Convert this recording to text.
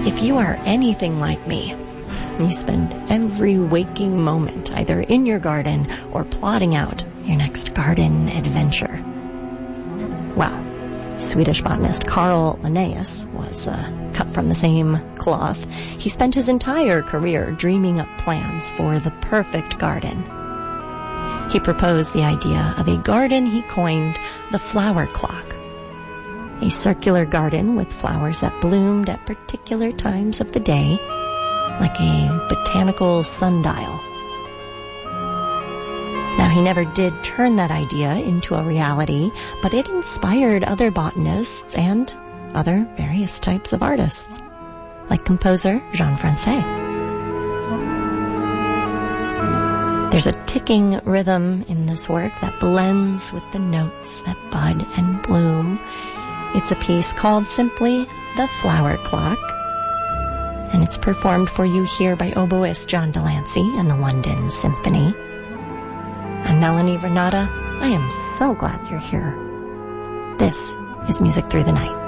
If you are anything like me, you spend every waking moment either in your garden or plotting out your next garden adventure. Well, Swedish botanist Carl Linnaeus was cut from the same cloth. He spent his entire career dreaming up plans for the perfect garden. He proposed the idea of a garden he coined the flower clock. A circular garden with flowers that bloomed at particular times of the day, like a botanical sundial. Now, he never did turn that idea into a reality, but it inspired other botanists and other various types of artists, like composer Jean Francais. There's a ticking rhythm in this work that blends with the notes that bud and bloom. It's a piece called simply The Flower Clock, and it's performed for you here by oboist John Delancey and the London Symphony. I'm Melanie Renata. I am so glad you're here. This is Music Through the Night.